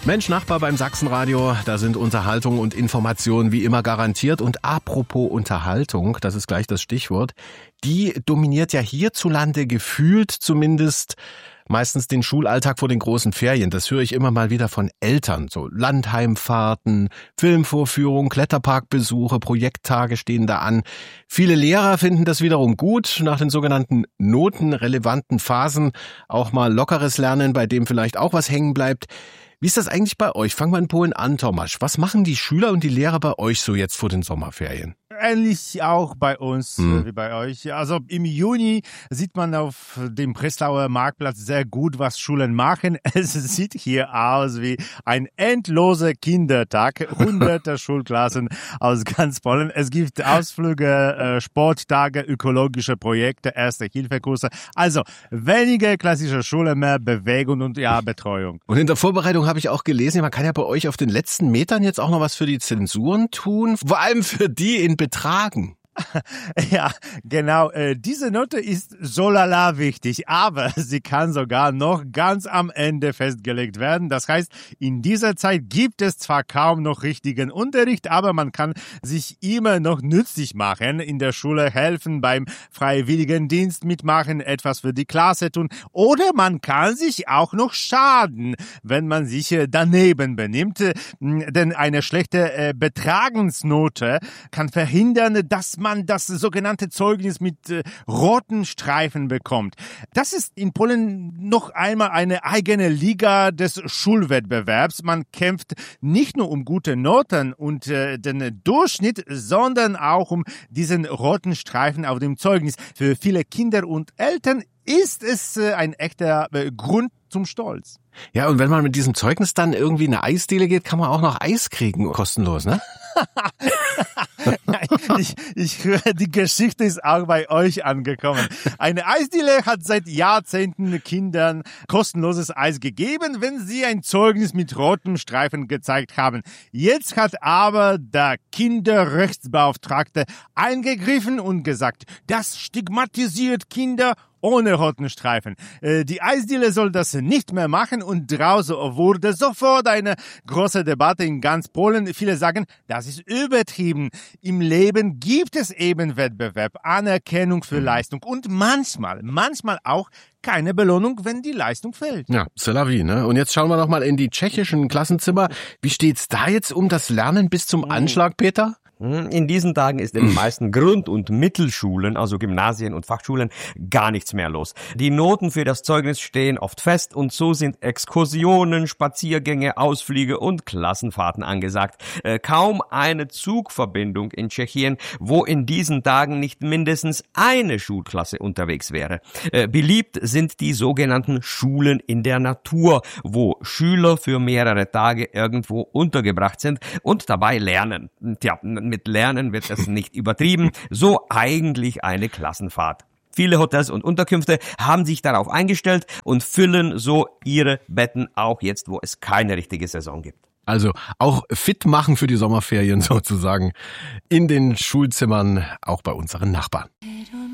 Mensch, Nachbar beim Sachsenradio, da sind Unterhaltung und Information wie immer garantiert. Und apropos Unterhaltung, das ist gleich das Stichwort, die dominiert ja hierzulande gefühlt zumindest meistens den Schulalltag vor den großen Ferien. Das höre ich immer mal wieder von Eltern. So Landheimfahrten, Filmvorführungen, Kletterparkbesuche, Projekttage stehen da an. Viele Lehrer finden das wiederum gut, nach den sogenannten notenrelevanten Phasen auch mal lockeres Lernen, bei dem vielleicht auch was hängen bleibt. Wie ist das eigentlich bei euch? Fangen wir in Polen an, Tomasz. Was machen die Schüler und die Lehrer bei euch so jetzt vor den Sommerferien? Ähnlich auch bei uns wie bei euch. Also im Juni sieht man auf dem Breslauer Marktplatz sehr gut, was Schulen machen. Es sieht hier aus wie ein endloser Kindertag. Hunderte Schulklassen aus ganz Polen. Es gibt Ausflüge, Sporttage, ökologische Projekte, Erste-Hilfe-Kurse. Also weniger klassische Schule, mehr Bewegung und Betreuung. Und in der Vorbereitung habe ich auch gelesen, man kann ja bei euch auf den letzten Metern jetzt auch noch was für die Zensuren tun. Vor allem für die in Betragen. Ja, genau. Diese Note ist so lala wichtig, aber sie kann sogar noch ganz am Ende festgelegt werden. Das heißt, in dieser Zeit gibt es zwar kaum noch richtigen Unterricht, aber man kann sich immer noch nützlich machen, in der Schule helfen, beim Freiwilligendienst mitmachen, etwas für die Klasse tun oder man kann sich auch noch schaden, wenn man sich daneben benimmt. Denn eine schlechte Betragensnote kann verhindern, dass man das sogenannte Zeugnis mit roten Streifen bekommt. Das ist in Polen noch einmal eine eigene Liga des Schulwettbewerbs. Man kämpft nicht nur um gute Noten und den Durchschnitt, sondern auch um diesen roten Streifen auf dem Zeugnis. Für viele Kinder und Eltern ist es ein echter Grund zum Stolz. Ja, und wenn man mit diesem Zeugnis dann irgendwie in eine Eisdiele geht, kann man auch noch Eis kriegen, kostenlos, ne? Ich höre, die Geschichte ist auch bei euch angekommen. Eine Eisdiele hat seit Jahrzehnten Kindern kostenloses Eis gegeben, wenn sie ein Zeugnis mit rotem Streifen gezeigt haben. Jetzt hat aber der Kinderrechtsbeauftragte eingegriffen und gesagt, das stigmatisiert Kinder ohne roten Streifen. Die Eisdiele soll das nicht mehr machen und draußen wurde sofort eine große Debatte in ganz Polen. Viele sagen, das ist übertrieben. Im Leben gibt es eben Wettbewerb, Anerkennung für Leistung und manchmal auch keine Belohnung, wenn die Leistung fällt. Ja, c'est la vie, ne? Und jetzt schauen wir noch mal in die tschechischen Klassenzimmer. Wie steht's da jetzt um das Lernen bis zum Anschlag, Peter? In diesen Tagen ist in den meisten Grund- und Mittelschulen, also Gymnasien und Fachschulen, gar nichts mehr los. Die Noten für das Zeugnis stehen oft fest und so sind Exkursionen, Spaziergänge, Ausflüge und Klassenfahrten angesagt. Kaum eine Zugverbindung in Tschechien, wo in diesen Tagen nicht mindestens eine Schulklasse unterwegs wäre. Beliebt sind die sogenannten Schulen in der Natur, wo Schüler für mehrere Tage irgendwo untergebracht sind und dabei lernen. Tja, mit Lernen wird es nicht übertrieben, so eigentlich eine Klassenfahrt. Viele Hotels und Unterkünfte haben sich darauf eingestellt und füllen so ihre Betten auch jetzt, wo es keine richtige Saison gibt. Also auch fit machen für die Sommerferien sozusagen in den Schulzimmern, auch bei unseren Nachbarn.